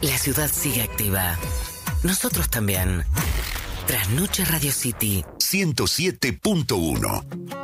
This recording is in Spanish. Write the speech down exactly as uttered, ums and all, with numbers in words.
La ciudad sigue activa. Nosotros también. Trasnoche Radio City ciento siete punto uno.